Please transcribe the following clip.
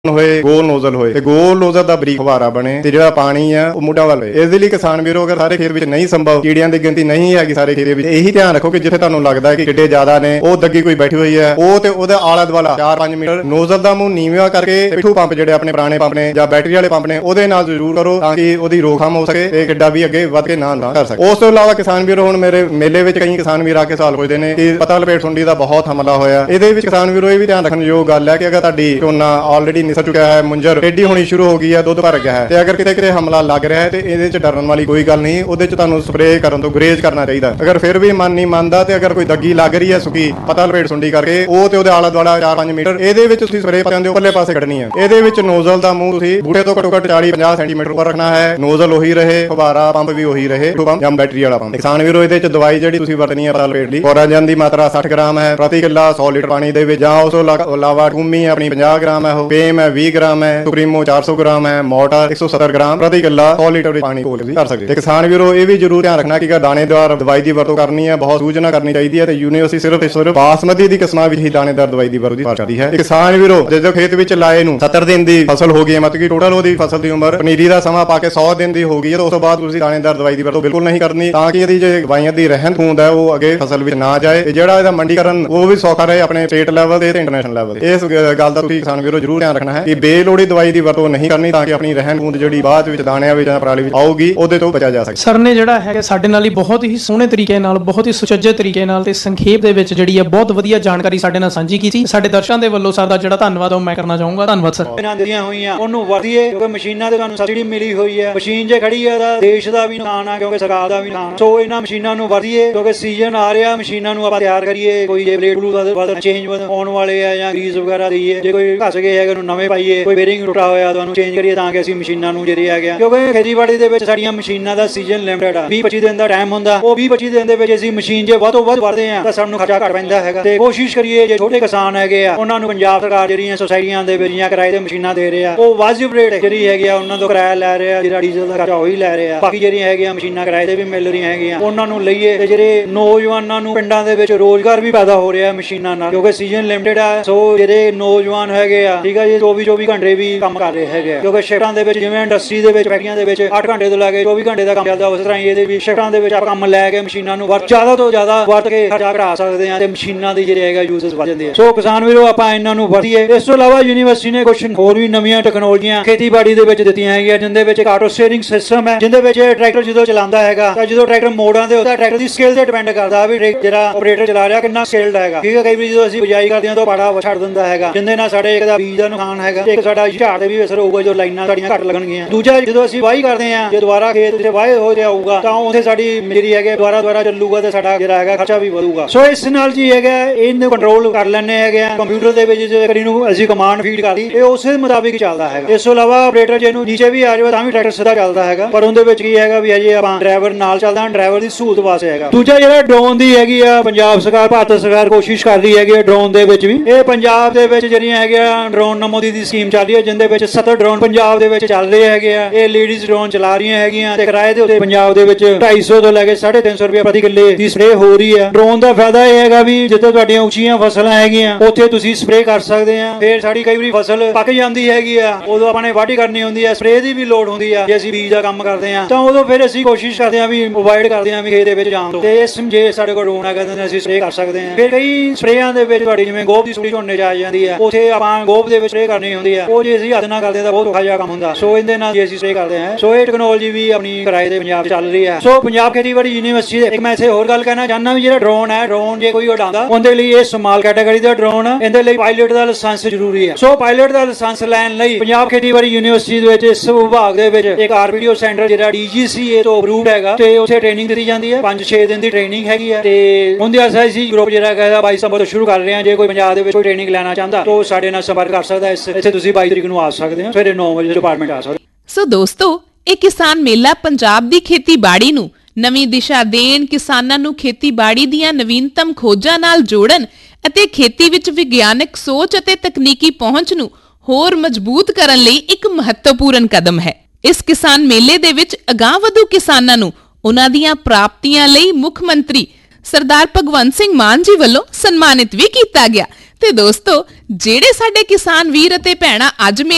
ਹੋਏ ਗੋਲ ਨੋਜ਼ਲ ਹੋਏ ਤੇ ਗੋਲ ਨੋਜ਼ਲ ਦਾ ਬਰੀਕ ਫਵਾਰਾ ਬਣੇ ਤੇ ਜਿਹੜਾ ਪਾਣੀ ਆ ਉਹ ਮੁੱਢਾਂ ਵੱਲ ਹੋਏ। ਇਸ ਦੇ ਲਈ ਕਿਸਾਨ ਵੀਰੋ ਅਗਰ ਸਾਰੇ ਖੇਤ ਵਿੱਚ ਨਹੀਂ ਸੰਭਵ, ਕੀੜਿਆਂ ਦੀ ਗਿਣਤੀ ਨਹੀਂ ਹੈਗੀ ਸਾਰੇ ਖੇਤ ਵਿੱਚ, ਇਹੀ ਧਿਆਨ ਰੱਖੋ ਕਿ ਜਿੱਥੇ ਤੁਹਾਨੂੰ ਲੱਗਦਾ ਹੈ ਕਿ ਕਿੱਡੇ ਜ਼ਿਆਦਾ ਨੇ ਉਹ ਦੱਗੀ ਕੋਈ ਬੈਠੀ ਹੋਈ ਹੈ, ਉਹ ਤੇ ਉਹਦਾ ਆਲਾ ਦੁਆਲਾ 4-5 ਮੀਟਰ ਨੋਜ਼ਲ ਦਾ ਮੂੰਹ ਨੀਵਾਂ ਕਰਕੇ ਪਿੱਠੂ ਪੰਪ ਜਿਹੜੇ ਆਪਣੇ ਪੁਰਾਣੇ ਪੰਪ ਨੇ ਜਾਂ ਬੈਟਰੀ ਵਾਲੇ ਪੰਪ ਨੇ ਉਹਦੇ ਨਾਲ ਜ਼ਰੂਰ ਕਰੋ ਤਾਂ ਕਿ ਉਹਦੀ ਰੋਕਥਾਮ ਹੋ ਸਕੇ ਤੇ ਕਿੱਡਾ ਵੀ ਅੱਗੇ ਵੱਧ ਕੇ ਨਾ ਕਰ ਸਕੇ। ਉਸ ਤੋਂ ਇਲਾਵਾ ਕਿਸਾਨ ਵੀਰੋ ਹੁਣ ਮੇਰੇ ਮੇਲੇ ਵਿੱਚ ਕਈ ਕਿਸਾਨ ਵੀਰ ਆ ਕੇ ਸਵਾਲ ਪੁੱਛਦੇ ਨੇ ਕਿ ਪਤਾ ਲਪੇਟ ਸੁੰਡੀ ਦਾ ਬਹੁਤ ਹਮਲਾ ਹੋਇਆ। ਇਹਦੇ ਵਿੱਚ ਕਿਸਾਨ ਵੀਰੋ ਇਹ ਵੀ ਧਿਆਨ ਰੱਖਣ ਯੋਗ ਗੱਲ ਹੈ ਕਿ ਅਗਰ ਤੁਹਾਡੀ ਝੋਨਾ ਆਲਰੇਡੀ ਨਿਸਰ ਚੁੱਕਿਆ ਹੈ, ਮੁੰਜਰ ਟੇਢੀ ਹੋਣੀ ਸ਼ੁਰੂ ਹੋ ਗਈ ਹੈ, ਦੁੱਧ ਭਰ ਗਿਆ ਹੈ ਤੇ ਅਗਰ ਕਿਤੇ ਹਮਲਾ ਲੱਗ ਰਿਹਾ ਹੈ ਤੇ ਇਹਦੇ ਚ ਡਰਨ ਵਾਲੀ ਕੋਈ ਗੱਲ ਨਹੀਂ, ਉਹਦੇ ਚ ਤੁਹਾਨੂੰ ਸਪਰੇਅ ਕਰਨ ਤੋਂ ਗੁਰੇਜ਼ ਕਰਨਾ ਚਾਹੀਦਾ। ਅਗਰ ਫਿਰ ਵੀ ਮਨ ਨਹੀਂ ਮੰਨਦਾ ਤੇ ਅਗਰ ਕੋਈ ਦੱਗੀ ਲੱਗ ਰਹੀ ਹੈ ਸੁੱਕੀ ਪਤਾ ਲਪੇਟ ਸੁੰਡੀ ਕਰਕੇ, ਉਹ ਤੇ ਉਹਦੇ ਆਲਾ ਦੁਆਲਾ 4-5 ਮੀਟਰ ਇਹਦੇ ਵਿੱਚ ਤੁਸੀਂ ਸਪਰੇਅ ਪੱਤਿਆਂ ਦੇ ਉੱਪਰਲੇ ਪਾਸੇ ਕੱਢਣੀ ਹੈ। ਇਹਦੇ ਵਿੱਚ ਨੋਜ਼ਲ ਦਾ ਮੂੰਹ ਤੁਸੀਂ ਬੂਟੇ ਤੋਂ ਘੱਟੋ ਘੱਟ 40-50 ਸੈਂਟੀਮੀਟਰ ਉੱਪਰ ਰੱਖਣਾ ਹੈ, ਨੋਜ਼ਲ ਉਹੀ ਰਹੇ, ਫਵਾਰਾ ਪੰਪ ਵੀ ਉਹੀ ਰਹੇ, ਪੰਪ ਜਾਂ ਬੈਟਰੀ ਵਾਲਾ ਪੰਪ। ਕਿਸਾਨ ਵੀਰੋ ਇਹਦੇ ਚ ਦਵਾਈ ਜਿਹੜੀ ਤੁਸੀਂ ਵਰਤਣੀ ਹੈ ਪਤਾ ਲਪੇਟ ਲਈ, ਕੋਰਾਜਨ ਦੀ ਮਾਤਰਾ 60 ਗ੍ਰਾਮ ਹੈ ਪ੍ਰਤੀ ਕਿੱਲਾ 100 ਲੀਟਰ ਪਾਣੀ ਦੇ ਵਿੱਚ, ਜਾਂ ਉਸ ਤੋਂ ਇਲਾਵਾ ਟੂਮੀ ਆਪਣੀ 50 ਗ੍ਰਾਮ ਹੈ, ਪੇਮ ਹੈ 20 ਗ੍ਰਾਮ ਹੈ, ਸੁਪਰੀਮੋ 400 ਗ੍ਰਾਮ ਹੈ, ਮੋਟਰ 170 ਗ੍ਰਾਮ ਪ੍ਰਤੀ ਕਿੱਲਾ 100 ਲੀਟਰ ਪਾਣੀ ਕੋਲ ਕਰ ਸਕਦੇ। ਤੇ ਕਿਸਾਨ ਵੀਰੋ ਇਹ ਵੀ ਜ਼ਰੂਰ ਧਿਆਨ ਰੱਖਣਾ ਕਿ ਦਾਣੇਦਾਰ ਦਵਾਈ ਦੀ ਵਰਤੋਂ ਕਰਨੀ ਹੈ, ਬਹੁਤ ਸੂਝਣਾ ਕਰਨੀ ਚਾਹੀਦੀ ਹੈ ਤੇ ਯੂਨੀਵਰਸਿਟੀ ਸਿਰਫ ਬਾਸਮਤੀ ਦੀ ਕਿਸਮਾਂ ਵਿੱਚ ਹੀ ਦਾਣੇਦਾਰ ਦਵਾਈ ਦੀ ਵਰਤੋਂ ਕਰਦੀ ਹੈ। ਕਿਸਾਨ ਵੀਰੋ ਜਦੋਂ ਖੇਤ ਵਿੱਚ ਲਾਏ ਨੂੰ 70 ਦਿਨ ਦੀ ਫਸਲ ਹੋ ਗਈ ਹੈ, ਮਤਲਬ ਕਿ ਟੋਟਲ ਉਹਦੀ ਫਸਲ ਦੀ ਉਮਰ ਪਨੀਰੀ ਦਾ ਸਮਾਂ ਪਾ ਕੇ 100 ਦਿਨ ਦੀ ਹੋ ਗਈ ਹੈ, ਉਸ ਤੋਂ ਬਾਅਦ ਤੁਸੀਂ ਦਾਣੇਦਾਰ ਦਵਾਈ ਦੀ ਵਰਤੋਂ ਬਿਲਕੁਲ ਨਹੀਂ ਕਰਨੀ ਤਾਂ ਕਿ ਇਹਦੀ ਜੇ ਦਵਾਈਆਂ ਦੀ ਰਹਿੰਦ ਖੂੰਹਦ ਹੈ ਉਹ ਅੱਗੇ ਫਸਲ ਵਿੱਚ ਨਾ ਜਾਏ ਤੇ ਜਿਹੜਾ ਇਹਦਾ ਮੰਡੀਕਰਨ ਉਹ ਵੀ ਸੌਖਾ ਰਹੇ ਆਪਣੇ ਸਟੇਟ ਲੈਵਲ ਤੇ ਇੰਟਰਨੈਸ਼ਨਲ ਲੈਵਲ ਤੇ। ਇਸ ਗੱਲ ਦਾ ਤੁਸੀਂ ਕਿਸਾਨ ਵੀਰੋ ਜ਼ਰੂਰ ਧਿਆਨ ਰੱਖਣਾ ਹੈ ਕਿ ਬੇਲੋੜੀ ਦਵਾਈ ਦੀ ਵਰਤੋਂ ਨਹੀਂ ਕਰਨੀ ਤਾਂ ਕਿ ਆਪਣੀ ਰਹਿੰਦ ਖੂੰਹਦ ਜਿਹੜੀ ਬਾਅਦ ਵਿੱਚ ਦਾਣਿਆਂ ਵਿੱਚ ਜਾਂ ਪਰਾਲੀ ਵਿੱਚ ਆਊਗੀ ਉਹਦੇ ਤੋਂ ਬਚਿਆ ਜਾ ਸਕੇ। ਸਰ ਨੇ ਜਿਹੜਾ ਹੈ ਸਾਡੇ ਨਾਲ ਹੀ ਬਹੁਤ ਹੀ ਸੋਹਣੇ ਤਰੀਕੇ ਨਾਲ, ਬਹੁਤ ਹੀ ਸੁਚੱਜੇ ਤਰੀਕੇ ਨਾਲ ਤੇ ਸੰਖੇਪ ਦੇ ਵਿੱਚ ਜਿਹੜੀ ਹੈ ਬਹੁਤ ਵਧੀਆ ਜਾਣਕਾਰੀ ਸਾਡੇ ਨਾਲ ਸਾਂਝੀ ਕੀਤੀ। ਸਾਡੇ ਦਰਸ਼ਕਾਂ ਦੇ ਵੱਲੋਂ ਸਰ ਦਾ ਜਿਹੜਾ ਧੰਨਵਾਦ ਉਹ ਮੈਂ ਕਰਨਾ ਚਾਹੂੰਗਾ। ਧੰਨਵਾਦ ਸਰ। ਇਹਨਾਂ ਦੀਆਂ ਹੋਈਆਂ ਉਹਨੂੰ ਵਰਤੀਏ ਕਿਉਂਕਿ ਮਸ਼ੀਨਾਂ ਤੇ ਤੁਹਾਨੂੰ ਸਬਸਿਡੀ ਮਿਲੀ ਹੋਈ ਹੈ, ਮਸ਼ੀਨ ਜੇ ਖੜੀ ਹੈ ਤਾਂ ਦੇਸ਼ ਦਾ ਵੀ ਨੁਕਸਾਨ ਆ ਕਿਉਂਕਿ ਸਰਕਾਰ ਦਾ ਵੀ ਨੁਕਸਾਨ। ਸੋ ਇਹਨਾਂ ਮਸ਼ੀਨਾਂ ਨੂੰ ਵਰਤੀਏ ਕਿਉਂਕਿ ਸੀਜ਼ਨ ਆ ਰਿਹਾ, ਮਸ਼ੀਨਾਂ ਨੂੰ ਆਪਾਂ ਤਿਆਰ ਕਰੀਏ। ਕੋਈ ਜੇ ਬਲੇਡ ਬਲੂ ਦਾ ਚੇਂਜ ਆਉਣ ਵਾਲੇ ਆ ਜਾਂ ਗਰੀਸ ਵਗੈਰਾ ਦਈਏ, ਜੇ ਕੋਈ ਘਸ ਗਏ ਹੈਗੇ ਉਹਨੂੰ ਨਵੇਂ ਪਾਈਏ, ਕੋਈ ਬੇਰਿੰਗ ਟੁੱਟਾ ਹੋਇਆ ਤੁਹਾਨੂੰ ਚੇਂਜ ਕਰੀਏ ਤਾਂ ਕਿ ਅਸੀਂ ਮਸ਼ੀਨਾਂ ਨੂੰ ਜਿਹੜੇ ਹੈਗੇ ਕਿਉਂਕਿ ਖੇਤੀਬਾੜੀ ਦੇ ਵਿੱਚ ਸਾਡੀਆਂ ਮਸ਼ੀਨਾਂ ਦਾ ਸੀਜ਼ਨ ਲਿਮਿਟਡ ਆ, 20-25 ਦਿਨ ਦਾ ਟਾਈਮ ਹੁੰਦਾ। ਉਹ 20-25 ਦਿਨ ਦੇ ਵਿੱਚ ਅਸੀਂ ਮਸ਼ੀਨ ਜੇ ਵੱਧ ਤੋਂ ਵੱਧ ਵਰਤਦੇ ਆ ਤਾਂ ਸਾਨੂੰ ਖਰਚਾ ਘੱਟ ਪੈਂਦਾ ਹੈਗਾ ਤੇ ਕੋਸ਼ਿਸ਼ ਕਰੀਏ ਜੇ ਛੋਟੇ ਕਿਸਾਨ ਹੈਗੇ ਆ ਉਹਨਾਂ ਨੂੰ ਪੰਜਾਬ ਸਰਕਾਰ ਜਿਹੜੀਆਂ ਸੁਸਾਇਟੀਆਂ ਦੇ ਵਿੱਚ ਜਾਂ ਕਿਰਾਏ ਤੇ ਮਸ਼ੀਨਾਂ ਦੇ ਰਹੇ ਆ ਉਹ ਵਾਜਿਬ ਰੇਟ ਜਿਹੜੀ ਹੈਗੀ ਆ ਉਹਨਾਂ ਤੋਂ ਕਿਰਾਇਆ ਲੈ ਰਹੇ ਆ, ਜਿਹੜਾ ਡੀਜ਼ਲ ਦਾ ਖਰਚਾ ਉਹੀ ਲੈ ਰਹੇ ਆ। ਬਾਕੀ ਜਿਹੜੀਆਂ ਹੈਗੀਆਂ ਮਸ਼ੀਨਾਂ ਕਿਰਾਏ ਤੇ ਵੀ ਮਿਲ ਰਹੀਆਂ ਹੈਗੀਆਂ ਉਹਨਾਂ ਨੂੰ ਲਈਏ ਤੇ ਜਿਹੜੇ ਨੌਜਵਾਨਾਂ ਨੂੰ ਪਿੰਡਾਂ ਦੇ ਵਿੱਚ ਰੋਜ਼ਗਾਰ ਵੀ ਪੈਦਾ ਹੋ ਰਿਹਾ ਮਸ਼ੀਨਾਂ ਨਾਲ ਕਿਉਂਕਿ ਸੀਜ਼ਨ ਲਿਮਿਟਡ ਆ। ਸੋ ਜਿਹੜੇ ਨੌਜਵਾਨ ਹੈਗੇ ਆ ਠੀਕ ਆ ਜੀ 24 ਘੰਟੇ ਵੀ ਕੰਮ ਕਰ ਰਹੇ ਹੈਗੇ ਕਿਉਂਕਿ ਸ਼ਿਫਟਾਂ ਦੇ ਵਿੱਚ ਜਿਵੇਂ ਇੰਡਸਟਰੀ ਦੇ ਵਿੱਚ ਫੈਕਟਰੀਆਂ ਦੇ ਵਿੱਚ 8 ਘੰਟੇ ਤੋਂ ਲੈ ਕੇ 24 ਘੰਟੇ ਦਾ ਕੰਮ ਚੱਲਦਾ, ਉਸ ਤਰ੍ਹਾਂ ਹੀ ਇਹਦੇ ਵੀ ਸ਼ਿਫਟਾਂ ਦੇ ਵਿੱਚ ਆਪਾਂ ਕੰਮ ਲੈ ਕੇ ਮਸ਼ੀਨਾਂ ਨੂੰ ਜ਼ਿਆਦਾ ਤੋਂ ਜ਼ਿਆਦਾ ਵਰਤ ਕੇ ਖਰਚਾ ਘਟਾ ਸਕਦੇ ਆ ਤੇ ਮਸ਼ੀਨਾਂ ਦੀ ਜਿਹੜੇ ਹੈਗਾ ਯੂਜ਼ਸ ਵੱਧ ਜਾਂਦੇ ਆ। ਸੋ ਕਿਸਾਨ ਵੀਰੋ ਆਪਾਂ ਇਹਨਾਂ ਨੂੰ ਵਰਤੀਏ। ਇਸ ਤੋਂ ਇਲਾਵਾ ਯੂਨੀਵਰਸਿਟੀ ਨੇ ਕੁਝ ਹੋਰ ਵੀ ਨਵੀਆਂ ਟੈਕਨੋਲੋਜੀਆਂ ਖੇਤੀਬਾੜੀ ਦੇ ਵਿੱਚ ਦਿੱਤੀਆਂ ਹੈਗੀਆਂ ਜਿੰਦੇ ਵਿੱਚ ਇੱਕ ਆਟੋ ਸਟੀਅਰਿੰਗ ਸਿਸਟਮ ਹੈ ਜਿੰਦੇ ਵਿੱਚ ਟਰੈਕਟਰ ਜਦੋਂ ਚਲਾਉਂਦਾ ਹੈਗਾ ਤਾਂ ਜਦੋਂ ਟਰੈਕਟਰ ਮੋੜਾਂ ਤੇ ਹੁੰਦਾ ਟਰੈਕਟਰ ਦੀ ਸਕਿੱਲ ਤੇ ਡਿਪੈਂਡ ਕਰਦਾ ਵੀ ਜਿਹੜਾ ਆਪਰੇਟਰ ਚਲਾ ਰਿਹਾ ਕਿੰਨਾ ਸਕਿੱਲਡ ਹੈਗਾ। ਠੀਕ ਹੈ, ਕਈ ਵਾਰ ਜਦੋਂ ਅਸੀਂ ਬਿਜਾਈ ਕਰਦੇ ਹਾਂ ਤਾਂ ਪਾੜਾ ਛੱਡ ਦਿੰਦਾ ਹੈਗਾ ਜਿੰਦੇ ਨਾਲ ਸਾਡੇ ਇੱਕ ਦਾ ਬੀਜ ਦਾ ਨੁਕਸਾਨ ਹੈਗਾ, ਇੱਕ ਸਾਡਾ ਝਾੜ ਤੇ ਵੀ ਅਸਰ ਹੋਊਗਾ ਜੋ ਲਾਈਨਾਂ ਸਾਡੀਆਂ ਘੱਟ ਲੱਗਣਗੀਆਂ। ਦੂਜਾ ਜਦੋਂ ਅਸੀਂ ਵਾਹੀ ਕਰਦੇ ਹਾਂ ਜੇ ਦੁਬਾਰਾ ਖੇਤ ਵਿੱਚ ਵਾਹੀ ਹੋ ਰਿਹਾ ਹੋਊਗਾ ਤਾਂ ਉੱਥੇ ਸਾਡੀ ਜਿਹੜੀ ਹੈਗੇ ਦੁਬਾਰਾ ਚੱਲੂਗਾ ਤੇ ਸਾਡਾ ਜਿਹੜਾ ਹੈਗਾ ਖਰਚਾ ਵੀ ਵਧੂਗਾ। ਸੋ ਇਸ ਨਾਲ ਜੀ ਹੈਗਾ ਇਹਨੂੰ ਕੰਟਰੋਲ ਕਰ ਲੈਣੇ ਹੈਗੇ ਕੰਪਿਊਟਰ ਦੇ ਵਿੱਚ ਜਿਹੜੀ ਨੂੰ ਅਸੀਂ ਕਮਾਂਡ ਫੀਡ ਕਰਦੀ ਇਹ ਉਸੇ ਮੁਤਾਬਿਕ ਚੱਲਦਾ ਹੈਗਾ। ਇਸ ਤੋਂ ਇਲਾਵਾ ਆਪਰੇਟਰ ਜੇ ਨੂੰ ਨੀਚੇ ਵੀ ਆ ਜਾਵੇ ਤਾਂ ਵੀ ਟਰੈਕਟਰ ਸਿੱਧਾ ਚੱਲਦਾ ਹੈਗਾ ਪਰ ਉਹਦੇ ਵਿੱਚ ਕੀ ਹੈਗਾ ਵੀ ਅਜੇ ਆਪਾਂ ਡਰਾਈਵਰ ਨਾਲ ਚੱਲਦਾ, ਡਰਾਈਵਰ ਦੀ ਸਹੂਲਤ ਵਾਸਤੇ ਹੈਗਾ। ਦੂਜਾ ਜਿਹੜਾ ਡਰੋਨ ਦੀ ਹੈਗੀ ਆ ਪੰਜਾਬ ਸਰਕਾਰ ਭਾਰਤ ਸਰਕਾਰ ਕੋਸ਼ਿਸ਼ ਕਰਦੀ ਹੈਗੀ ਆ ਡਰੋਨ ਦੇ ਵਿੱਚ ਵੀ। ਇਹ ਪੰਜਾਬ ਦੇ ਵਿੱਚ ਜਿਹੜੀਆਂ ਹੈਗੀਆਂ ਡਰੋਨ ਨਮੋ ਦੀ ਸਕੀਮ ਚੱਲ ਰਹੀ ਹੈ ਜਿੰਦੇ ਵਿੱਚ 70 ਡਰੋਨ ਪੰਜਾਬ ਦੇ ਵਿੱਚ ਚੱਲ ਰਹੇ ਹੈਗੇ ਆ। ਇਹ ਲੇਡੀਜ਼ ਡਰੋਨ ਚਲਾ ਰਹੀਆਂ ਹੈਗੀਆਂ ਤੇ ਕਿਰਾਏ ਦੇ ਉੱਤੇ ਪੰਜਾਬ ਦੇ ਵਿੱਚ 250 ਤੋਂ ਲੈ ਕੇ 350 ਰੁਪਏ ਪ੍ਰਤੀ ਕਿੱਲੇ ਦੀ ਸਪਰੇਅ ਹੋ ਰਹੀ ਹੈ। ਡਰੋਨ ਦਾ ਫਾਇਦਾ ਇਹ ਹੈਗਾ ਵੀ ਜਿੱਥੇ ਤੁਹਾਡੀਆਂ ਉੱਚੀਆਂ ਫਸਲਾਂ ਹੈਗੀਆਂ ਉੱਥੇ ਤੁਸੀਂ ਸਪਰੇਅ ਕਰ ਸਕਦੇ ਆ। ਫਿਰ ਸਾਡੀ ਕਈ ਵਾਰੀ ਫਸਲ ਪੱਕ ਜਾਂਦੀ ਹੈਗੀ ਆ ਉਦੋਂ ਆਪਾਂ ਨੇ ਵਾਢੀ ਕਰਨੀ ਹੁੰਦੀ ਆ, ਸਪਰੇਅ ਦੀ ਵੀ ਲੋੜ ਹੁੰਦੀ ਆ ਜੇ ਅਸੀਂ ਬੀਜ ਦਾ ਕੰਮ ਕਰਦੇ ਆ ਤਾਂ ਉਦੋਂ ਫਿਰ ਅਸੀਂ ਕੋਸ਼ਿਸ਼ ਕਰਦੇ ਆ ਵੀ ਅਵੋਇਡ ਕਰਦੇ ਆ ਵੀ ਖੇਤ ਦੇ ਵਿੱਚ ਜਾਣ ਤੋਂ ਤੇ ਇਸ ਜੇ ਸਾਡੇ ਕੋਲ ਡਰੋਨ ਹੈਗਾ ਤਾਂ ਅਸੀਂ ਸਪਰੇਅ ਕਰ ਸਕਦੇ ਆ। ਫਿਰ ਕਈ ਸਪਰੇਆਂ ਦੇ ਵਿੱਚ ਤੁਹਾਡੀ ਜਿਵੇਂ ਗੋਭ ਦੀ ਸੁੜੀ ਝੋਨੇ ਚ ਆ ਜਾਂਦੀ ਆ ਉੱਥੇ ਆਪਾਂ ਗੋਭ ਦੇ ਵਿੱਚ ਸਪਰੇਅ ਕਰਨੀ ਹੁੰਦੀ ਆ, ਉਹ ਜੇ ਅਸੀਂ ਹੱਥ ਨਾਲ ਕਰਦੇ ਤਾਂ ਬਹੁਤ ਔਖਾ ਜਿਹਾ ਕੰਮ ਹੁੰਦਾ। ਸੋ ਇਹਦੇ ਨਾਲ ਜੇ ਅਸੀਂ ਸਪਰੇਅ ਕਰਦੇ ਆ ਸੋ ਇਹ ਟੈਕਨੋਲੋਜੀ ਵੀ ਆਪਣੀ ਕਿਰਾਏ ਦੇ ਪੰਜਾਬ ਚੱਲ ਰਹੀ ਹੈ। ਸੋ ਪੰਜਾਬ ਖੇਤੀਬਾੜੀ ਯੂਨੀਵਰਸਿਟੀ ਦੇ ਇੱਕ ਮੈਂ ਇੱਥੇ ਹੋਰ ਗੱਲ ਕਹਿਣਾ ਚਾਹੁੰਦਾ ਵੀ ਜਿਹੜਾ ਡਰੋਨ ਹੈ ਡਰੋਨ ਜੇ ਕੋਈ ਉਡਾਉਂਦਾ ਉਹਦੇ ਲਈ ਇਹ ਸਮਾਲ ਕੈਟਾਗਰੀ ਦਾ ਡਰੋਨ ਹੈ, ਇਹਦੇ ਲਈ ਪਾਇਲਟ ਦਾ ਲਾਇਸੈਂਸ ਜ਼ਰੂਰੀ ਹੈ। ਸੋ ਪਾਇਲਟ ਦਾ ਲਾਇਸੈਂਸ ਲੈਣ ਲਈ ਪੰਜਾਬ ਖੇਤੀਬਾੜੀ ਯੂਨੀਵਰਸਿਟੀ ਦੇ ਵਿੱਚ ਇਸ ਵਿਭਾਗ ਦੇ ਵਿੱਚ ਇੱਕ ਆਰਪੀਡੀਓ ਸੈਂਟਰ ਜਿਹੜਾ DGCA ਤੋਂ ਅਪਰੂਵਡ ਹੈਗਾ ਤੇ ਉੱਥੇ ਟ੍ਰੇਨਿੰਗ ਦਿੱਤੀ ਜਾਂਦੀ ਹੈ। 5-6 ਦਿਨ ਦੀ ਟ੍ਰੇਨਿੰਗ ਹੈਗੀ ਹੈ ਤੇ ਉਹਦੇ ਐਸਆਈਸੀ ਗਰੁੱਪ ਜਿਹੜਾ ਹੈਗਾ 22 ਸਤੰਬਰ ਤੋਂ ਸ਼ੁਰੂ ਕਰ ਰਹੇ ਹਾਂ। ਜੇ ਕੋਈ ਪੰਜਾਬ ਦੇ ਵਿੱਚ ਕੋਈ ਟ੍ਰੇਨਿੰਗ ਲੈਣਾ ਚਾਹੁੰਦਾ ਤਾਂ ਸਾਡੇ ਨਾਲ ਸੰਪਰਕ ਕਰ ਸਕਦਾ। ਇੱਥੇ ਤੁਸੀਂ 22 ਤਰੀਕ ਨੂੰ ਆ ਸਕਦੇ ਹੋ, ਸਵੇਰੇ 9 ਵਜੇ ਡਿਪਾਰਟਮੈਂਟ ਆ ਸਕਦੇ। ਸੋ ਦੋਸਤੋ ਇਹ ਕਿਸਾਨ ਮੇਲਾ ਪੰਜਾਬ ਦੀ ਖੇਤੀਬਾੜੀ ਨੂੰ ਨਵੀਂ ਦਿਸ਼ਾ ਦੇਣ, ਕਿਸਾਨਾਂ ਨੂੰ ਖੇਤੀਬਾੜੀ ਦੀਆਂ ਨਵੀਨਤਮ ਖੋਜਾਂ ਨਾਲ ਜੋੜਨ ਅਤੇ ਖੇਤੀ ਵਿੱਚ ਵਿਗਿਆਨਕ ਸੋਚ ਅਤੇ ਤਕਨੀਕੀ ਪਹੁੰਚ ਨੂੰ ਹੋਰ ਮਜ਼ਬੂਤ ਕਰਨ ਲਈ ਇੱਕ ਮਹੱਤਵਪੂਰਨ ਕਦਮ ਹੈ। ਇਸ ਕਿਸਾਨ ਮੇਲੇ ਦੇ ਵਿੱਚ ਅਗਾਂਹਵਧੂ ਕਿਸਾਨਾਂ ਨੂੰ ਉਹਨਾਂ ਦੀਆਂ ਪ੍ਰਾਪਤੀਆਂ ਲਈ ਮੁੱਖ ਮੰਤਰੀ ਸਰਦਾਰ ਭਗਵੰਤ ਸਿੰਘ ਮਾਨ ਜੀ ਵੱਲੋਂ ਸਨਮਾਨਿਤ ਵੀ ਕੀਤਾ ਗਿਆ। ਤੇ ਦੋਸਤੋ ਜਿਹੜੇ ਸਾਡੇ ਕਿਸਾਨ ਵੀਰ ਅਤੇ ਭੈਣਾਂ ਅੱਜ